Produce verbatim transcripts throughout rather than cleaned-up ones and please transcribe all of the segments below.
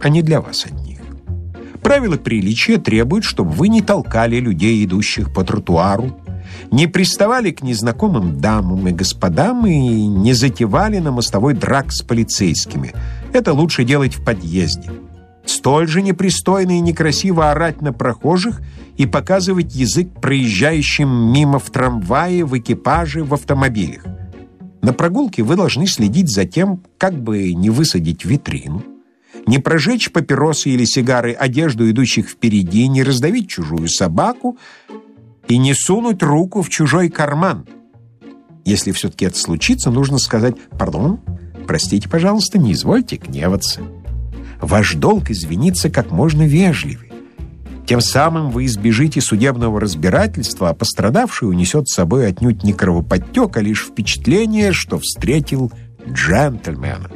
а не для вас одних. Правила приличия требуют, чтобы вы не толкали людей, идущих по тротуару, не приставали к незнакомым дамам и господам и не затевали на мостовой драк с полицейскими. Это лучше делать в подъезде. Столь же непристойно и некрасиво орать на прохожих и показывать язык проезжающим мимо в трамвае, в экипаже, в автомобилях. На прогулке вы должны следить за тем, как бы не высадить витрину, не прожечь папиросы или сигары одежду идущих впереди, не раздавить чужую собаку и не сунуть руку в чужой карман. Если все-таки это случится, нужно сказать: «Пардон, простите, пожалуйста, не извольте гневаться». Ваш долг извиниться как можно вежливее. Тем самым вы избежите судебного разбирательства, а пострадавший унесет с собой отнюдь не кровоподтек, а лишь впечатление, что встретил джентльмена.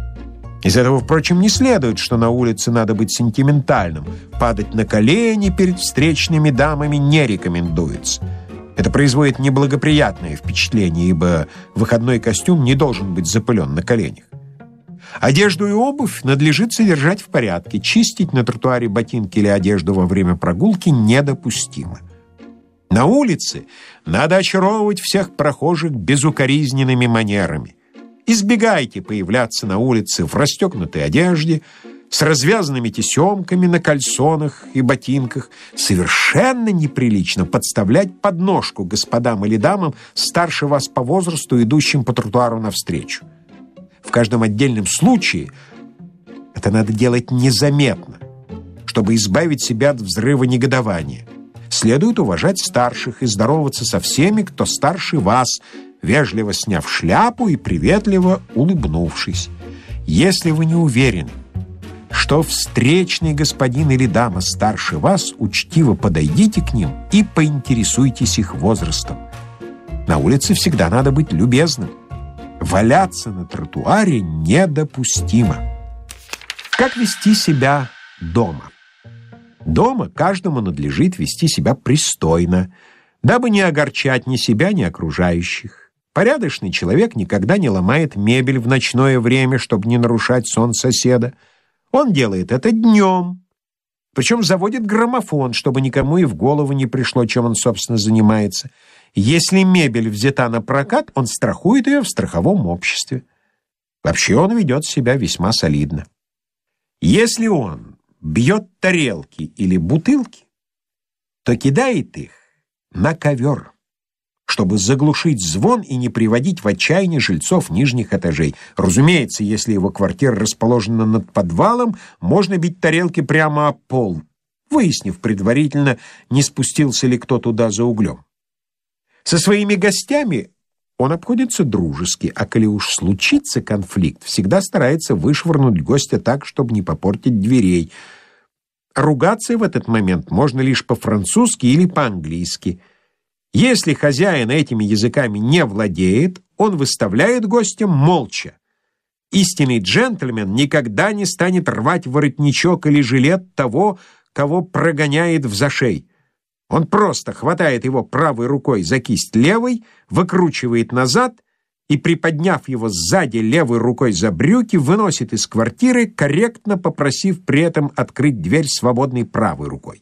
Из этого, впрочем, не следует, что на улице надо быть сентиментальным. Падать на колени перед встречными дамами не рекомендуется. Это производит неблагоприятное впечатление, ибо выходной костюм не должен быть запылен на коленях. Одежду и обувь надлежит содержать в порядке. Чистить на тротуаре ботинки или одежду во время прогулки недопустимо. На улице надо очаровывать всех прохожих безукоризненными манерами. Избегайте появляться на улице в расстегнутой одежде, с развязанными тесемками на кальсонах и ботинках. Совершенно неприлично подставлять подножку господам или дамам старше вас по возрасту, идущим по тротуару навстречу. В каждом отдельном случае это надо делать незаметно, чтобы избавить себя от взрыва негодования. Следует уважать старших и здороваться со всеми, кто старше вас, вежливо сняв шляпу и приветливо улыбнувшись. Если вы не уверены, что встречный господин или дама старше вас, учтиво подойдите к ним и поинтересуйтесь их возрастом. На улице всегда надо быть любезным. Валяться на тротуаре недопустимо. Как вести себя дома? Дома каждому надлежит вести себя пристойно, дабы не огорчать ни себя, ни окружающих. Порядочный человек никогда не ломает мебель в ночное время, чтобы не нарушать сон соседа. Он делает это днем, причем заводит граммофон, чтобы никому и в голову не пришло, чем он, собственно, занимается. Если мебель взята на прокат, он страхует ее в страховом обществе. Вообще он ведет себя весьма солидно. Если он бьет тарелки или бутылки, то кидает их на ковер, чтобы заглушить звон и не приводить в отчаяние жильцов нижних этажей. Разумеется, если его квартира расположена над подвалом, можно бить тарелки прямо об пол, выяснив предварительно, не спустился ли кто туда за углем. Со своими гостями он обходится дружески, а коли уж случится конфликт, всегда старается вышвырнуть гостя так, чтобы не попортить дверей. Ругаться в этот момент можно лишь по-французски или по-английски. Если хозяин этими языками не владеет, он выставляет гостя молча. Истинный джентльмен никогда не станет рвать воротничок или жилет того, кого прогоняет взашей. Он просто хватает его правой рукой за кисть левой, выкручивает назад и, приподняв его сзади левой рукой за брюки, выносит из квартиры, корректно попросив при этом открыть дверь свободной правой рукой.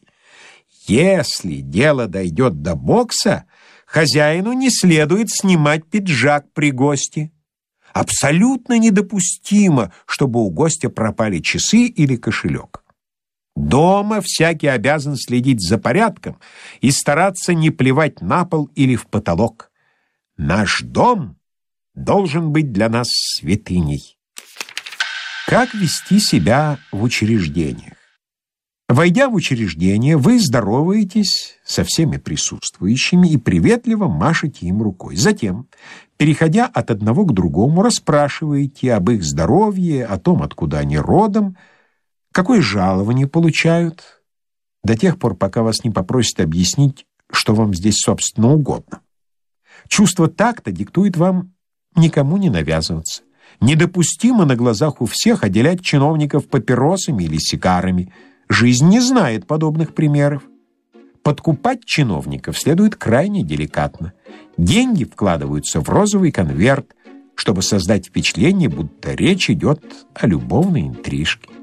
Если дело дойдет до бокса, хозяину не следует снимать пиджак при госте. Абсолютно недопустимо, чтобы у гостя пропали часы или кошелек. Дома всякий обязан следить за порядком и стараться не плевать на пол или в потолок. Наш дом должен быть для нас святыней. Как вести себя в учреждениях? Войдя в учреждение, вы здороваетесь со всеми присутствующими и приветливо машете им рукой. Затем, переходя от одного к другому, расспрашиваете об их здоровье, о том, откуда они родом, какое жалование получают, до тех пор, пока вас не попросят объяснить, что вам здесь, собственно, угодно. Чувство такта диктует вам никому не навязываться. Недопустимо на глазах у всех отделять чиновников папиросами или сигарами. Жизнь не знает подобных примеров. Подкупать чиновников следует крайне деликатно. Деньги вкладываются в розовый конверт, чтобы создать впечатление, будто речь идет о любовной интрижке.